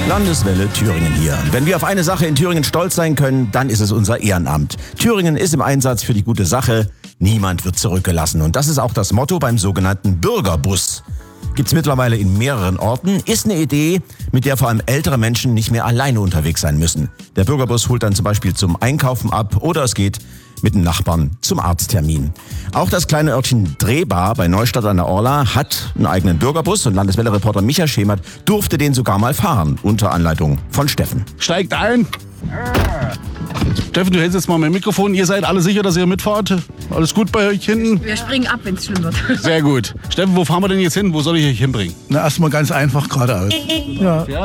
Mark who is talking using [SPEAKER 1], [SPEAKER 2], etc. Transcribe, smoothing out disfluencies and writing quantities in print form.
[SPEAKER 1] Landeswelle Thüringen hier. Wenn wir auf eine Sache in Thüringen stolz sein können, dann ist es unser Ehrenamt. Thüringen ist im Einsatz für die gute Sache. Niemand wird zurückgelassen. Und das ist auch das Motto beim sogenannten Bürgerbus. Gibt's mittlerweile in mehreren Orten. Ist eine Idee, mit der vor allem ältere Menschen nicht mehr alleine unterwegs sein müssen. Der Bürgerbus holt dann zum Beispiel zum Einkaufen ab oder es geht mit dem Nachbarn zum Arzttermin. Auch das kleine Örtchen Drehbar bei Neustadt an der Orla hat einen eigenen Bürgerbus und Landeswelle-Reporter Micha Schemert durfte den sogar mal fahren, unter Anleitung von Steffen.
[SPEAKER 2] Steigt ein! Steffen, du hältst jetzt mal mein Mikrofon. Ihr seid alle sicher, dass ihr mitfahrt? Alles gut bei euch hinten?
[SPEAKER 3] Wir springen ab, wenn es schlimm wird.
[SPEAKER 2] Sehr gut. Steffen, wo fahren wir denn jetzt hin? Wo soll ich euch hinbringen?
[SPEAKER 4] Na, erstmal ganz einfach geradeaus. Ja.